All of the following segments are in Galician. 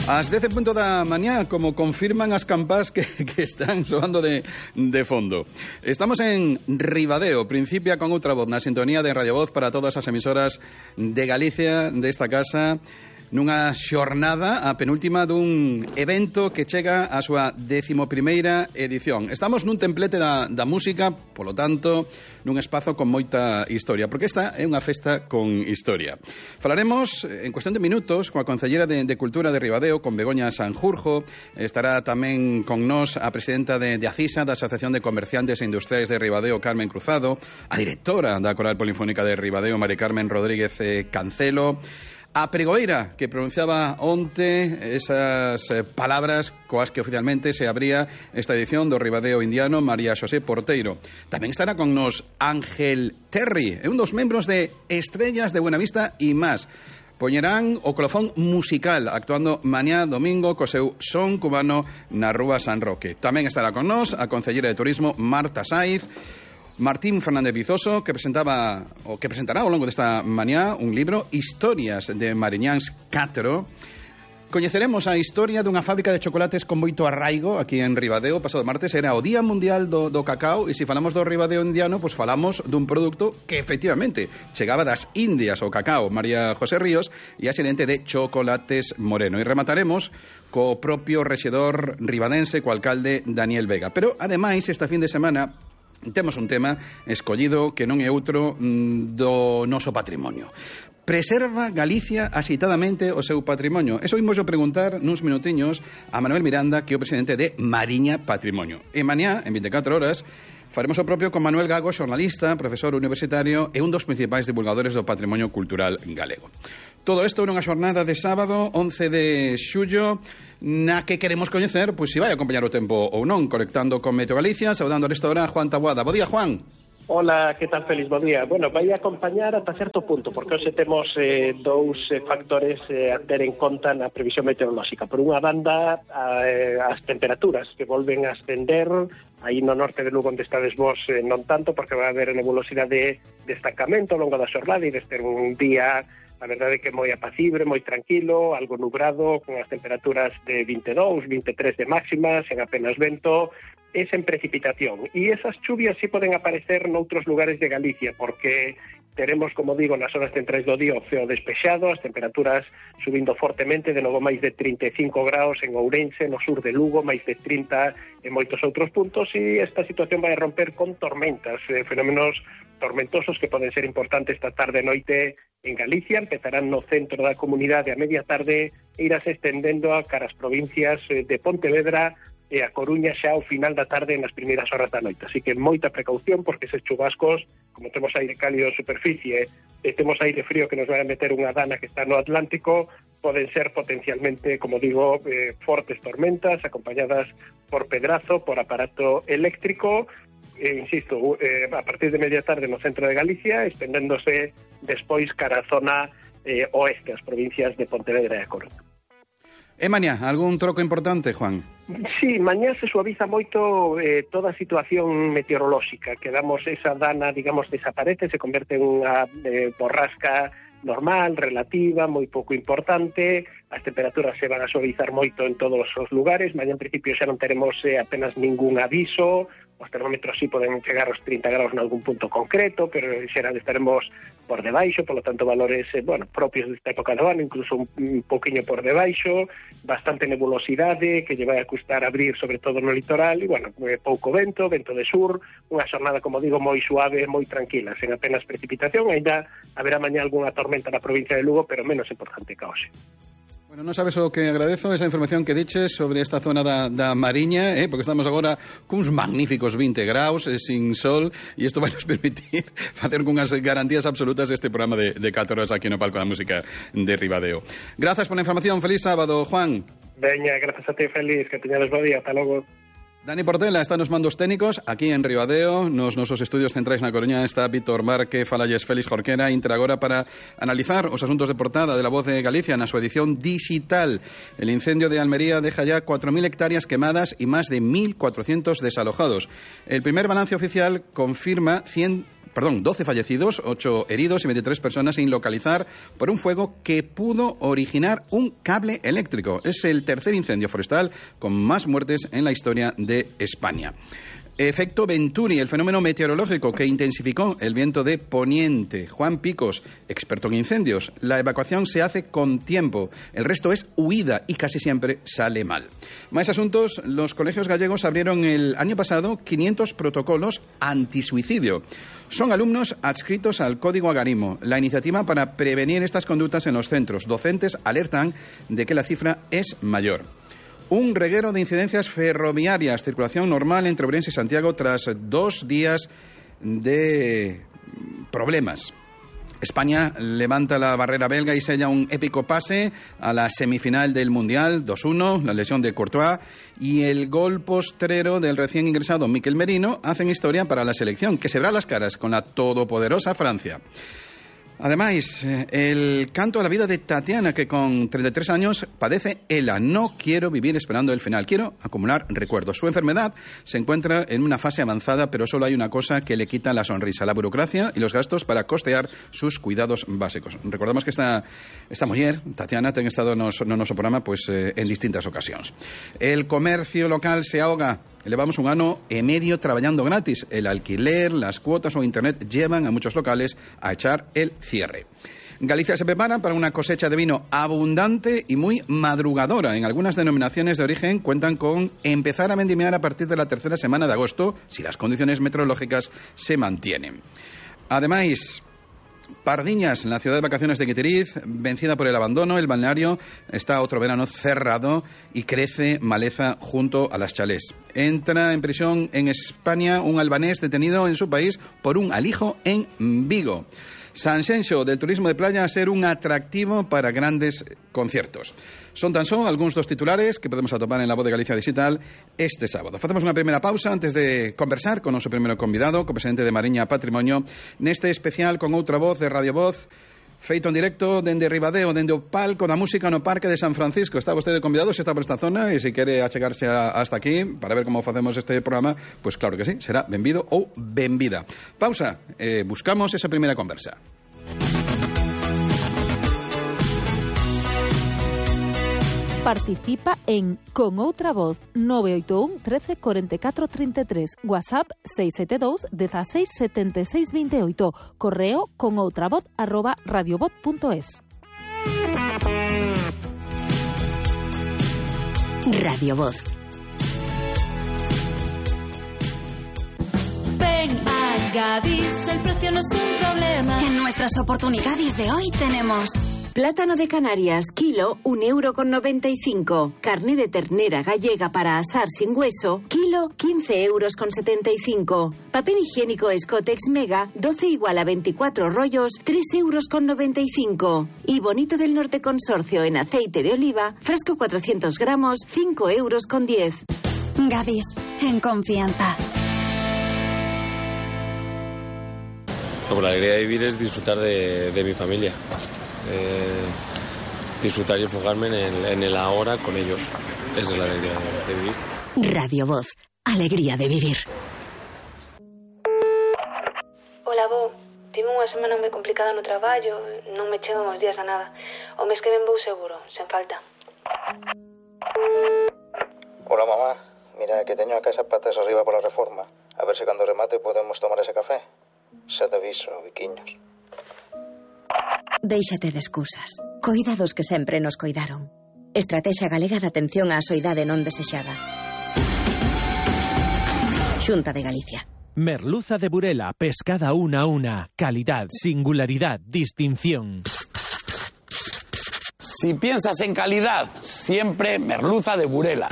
Ás 10:00 da mañá, como confirman as campás que están soando de fondo. Estamos en Ribadeo, principia con outra voz na sintonía de Radio Voz para todas as emisoras de Galicia desta casa, nunha xornada, a penúltima dun evento que chega á súa 11ª edición. Estamos nun templete da música, polo tanto, nun espazo con moita historia, porque esta é unha festa con historia. Falaremos en cuestión de minutos coa Concellera de Cultura de Ribadeo, con Begoña Sanjurjo. Estará tamén con nós a presidenta de ACISA, da Asociación de Comerciantes e Industriais de Ribadeo, Carmen Cruzado, a directora da Coral Polifónica de Ribadeo, Mari Carmen Rodríguez Cancelo, a pregoeira que pronunciaba onte esas palabras coas que oficialmente se abría esta edición do Ribadeo Indiano, María Xosé Porteiro. Tamén estará con nos Ángel Terry, un dos membros de Estrellas de Buenavista e más. Poñerán o colofón musical actuando mañá domingo co seu son cubano na Rúa San Roque. Tamén estará con nos a Concellera de Turismo Marta Saiz, Martín Fernández Vizoso, que presentará ao longo desta mañá un libro, Historias de Mariñáns 4. Coñeceremos a historia dunha fábrica de chocolates con moito arraigo aquí en Ribadeo. Pasado martes era o Día Mundial do Cacao, e se falamos do Ribadeo Indiano, pois falamos dun produto que efectivamente chegaba das Indias, o cacao. María José Ríos e a xerente de Chocolates Moreno. E remataremos co propio rexedor ribadense, co alcalde Daniel Vega. Pero, ademais, esta fin de semana temos un tema escollido que non é outro do noso patrimonio. Preserva Galicia axeitadamente o seu patrimonio? Eso imos preguntar nuns minutiños a Manuel Miranda, que é o presidente de Mariña Patrimonio. E mañá, en 24 horas, faremos o propio con Manuel Gago, xornalista, profesor universitario e un dos principais divulgadores do patrimonio cultural galego. Todo isto nunha xornada de sábado, 11 de xullo, na que queremos coñecer, pois se vai acompañar o tempo ou non, conectando con Meteo Galicia, saudando nesta hora a Juan Taboada. Bo día, Juan. Hola, que tal, Félix? Bo día. Bueno, vai acompañar ata certo punto, porque hoxe temos dous factores a ter en conta na previsión meteorolóxica. Por unha banda, as temperaturas que volven a ascender, aí no norte de Lugo onde estades vos non tanto, porque vai haber nebulosidade de estancamento ao longo da xornada e deste un día, a verdade que moi apacible, moi tranquilo, algo nubrado, con as temperaturas de 22, 23 de máxima, sen apenas vento, e sen precipitación. E esas chuvias sí poden aparecer noutros lugares de Galicia, porque teremos, como digo, nas horas centrais do día o ceo despexado, as temperaturas subindo fortemente, de novo máis de 35 graus en Ourense, no sur de Lugo, máis de 30 en moitos outros puntos, e esta situación vai a romper con tormentas, fenómenos tormentosos que poden ser importantes esta tarde e noite en Galicia. Empezarán no centro da comunidade a media tarde e irás estendendo a cara as provincias de Pontevedra e a Coruña xa ao final da tarde nas primeiras horas da noite. Así que moita precaución, porque eses chubascos, como temos aire cálido en superficie e temos aire frío que nos vai a meter unha dana que está no Atlántico, poden ser potencialmente, como digo, fortes tormentas acompañadas por pedrazo, por aparato eléctrico, insisto, a partir de media tarde no centro de Galicia, estendéndose despois cara a zona oeste, as provincias de Pontevedra e a Coruña. E mañá, algún troco importante, Juan? Sí, mañá se suaviza moito toda a situación meteorolóxica. Quedamos esa dana, digamos, desaparece, se converte en unha borrasca normal, relativa, moi pouco importante. As temperaturas se van a suavizar moito en todos os lugares. Mañá, en principio, xa non teremos apenas ningún aviso. Os termómetros sí poden chegar aos 30 graus en algún punto concreto, pero en xeral estaremos por debaixo, polo tanto valores propios desta época do ano, incluso un poquinho por debaixo, bastante nebulosidade que lle vai a custar abrir sobre todo no litoral, e pouco vento de sur, unha xornada, como digo, moi suave, moi tranquila, sen apenas precipitación. Ainda haberá mañá algunha tormenta na provincia de Lugo, pero menos importante que hoxe. Bueno, non sabes o que agradezo esa información que diches sobre esta zona da Mariña, porque estamos agora cuns magníficos 20 graus, sin sol, e isto vai nos permitir facer cunhas garantías absolutas este programa de 4 horas aquí no Palco da Música de Ribadeo. Grazas pola información, feliz sábado, Juan. Veña, grazas a ti, feliz, que teñades bo día, ata logo. Dani Portela está nos mandos técnicos aquí en Ribadeo, nos nosos estudios centrais na Coruña está Víctor Marque, falalles Félix Jorquera, intra agora para analizar os asuntos de portada de La Voz de Galicia na súa edición digital. El incendio de Almería deja ya 4.000 hectáreas quemadas y más de 1.400 desalojados. El primer balance oficial confirma 100 12 fallecidos, 8 heridos y 23 personas sin localizar por un fuego que pudo originar un cable eléctrico. Es el tercer incendio forestal con más muertes en la historia de España. Efecto Venturi, el fenómeno meteorológico que intensificó el viento de poniente. Juan Picos, experto en incendios. La evacuación se hace con tiempo. El resto es huida y casi siempre sale mal. Más asuntos. Los colegios gallegos abrieron el año pasado 500 protocolos antisuicidio. Son alumnos adscritos al Código Agarimo. La iniciativa para prevenir estas conductas en los centros. Docentes alertan de que la cifra es mayor. Un reguero de incidencias ferroviarias, circulación normal entre Ourense y Santiago tras 2 días de problemas. España levanta la barrera belga y sella un épico pase a la semifinal del Mundial, 2-1, la lesión de Courtois y el gol postrero del recién ingresado Mikel Merino hacen historia para la selección, que se verá las caras con la todopoderosa Francia. Además, el canto a la vida de Tatiana, que con 33 años padece ELA. No quiero vivir esperando el final, quiero acumular recuerdos. Su enfermedad se encuentra en una fase avanzada, pero solo hay una cosa que le quita la sonrisa, la burocracia y los gastos para costear sus cuidados básicos. Recordamos que esta mujer, Tatiana, ten estado no noso programa en distintas ocasiones. El comercio local se ahoga. Levamos 1 ano e medio traballando gratis. El alquiler, las cuotas o internet llevan a muchos locales a echar el cierre. Galicia se prepara para una cosecha de vino abundante y muy madrugadora. En algunas denominaciones de origen cuentan con empezar a vendimiar a partir de la tercera semana de agosto, si las condiciones meteorológicas se mantienen. Además, Pardiñas, en la ciudad de vacaciones de Guitiriz, vencida por el abandono, el balneario está otro verano cerrado y crece maleza junto a las chalés. Entra en prisión en España un albanés detenido en su país por un alijo en Vigo. Sanxenxo, del turismo de playa a ser un atractivo para grandes conciertos. Son tan só algúns dos titulares que podemos atopar en La Voz de Galicia Digital este sábado. Facemos unha primeira pausa antes de conversar con o noso primeiro convidado, co presidente de Mariña Patrimonio, neste especial con outra voz de Radio Voz, feito en directo dende Ribadeo, dende o palco da música no Parque de San Francisco. Está vostede convidado, se está por esta zona, e se quere achegarse hasta aquí para ver como facemos este programa, pues claro que sí, será benvido ou benvida. Pausa, buscamos esa primeira conversa. Participa en Con Outra Voz 981 13 44 33, WhatsApp 672 16 76 28, correo conoutravoz@radiovoz.es. Radio Voz. Ven a Gadis, el precio no es un problema. En nuestras oportunidades de hoy tenemos plátano de Canarias, kilo, 1,95 €. Carne de ternera gallega para asar sin hueso, kilo, 15,75 €. Papel higiénico Scotex Mega, 12 igual a 24 rollos, 3,95 €. Y Bonito del Norte Consorcio en aceite de oliva, frasco 400 gramos, 5,10 €. Gadis, en confianza. Como la alegría de vivir es disfrutar de mi familia. Disfrutar y enfocarme en el ahora con ellos. Esa es la alegría de vivir. Radio Voz, alegría de vivir. Hola, Bo. Tive unha semana moi complicada no traballo, non me chegan os días a nada. O mes que ven vou seguro, sen falta. Hola, mamá. Mira que teño a casa patas arriba pola reforma. A ver se cando remate podemos tomar ese café. Xa te aviso, biquiños. Déixate de excusas. Coidados que sempre nos coidaron. Estrategia Galega de Atención á Soidade Non Desexada. Xunta de Galicia. Merluza de Burela, pescada una a una. Calidad, singularidad, distinción. Si piensas en calidad, siempre merluza de Burela.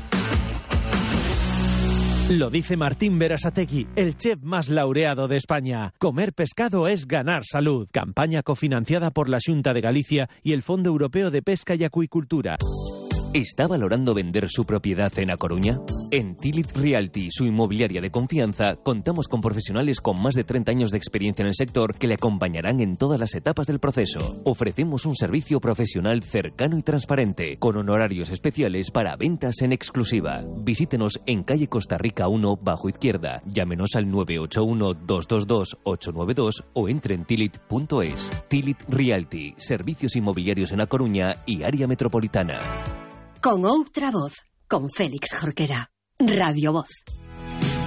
Lo dice Martín Berasategui, el chef más laureado de España. Comer pescado es ganar salud. Campaña cofinanciada por la Xunta de Galicia y el Fondo Europeo de Pesca y Acuicultura. ¿Está valorando vender su propiedad en A Coruña? En Tilit Realty, su inmobiliaria de confianza, contamos con profesionales con más de 30 años de experiencia en el sector que le acompañarán en todas las etapas del proceso. Ofrecemos un servicio profesional cercano y transparente, con honorarios especiales para ventas en exclusiva. Visítenos en calle Costa Rica 1, bajo izquierda. Llámenos al 981-222-892 o entre en tilit.es. Tilit Realty, servicios inmobiliarios en A Coruña y área metropolitana. Con outra voz, con Félix Jorquera. Radio Voz.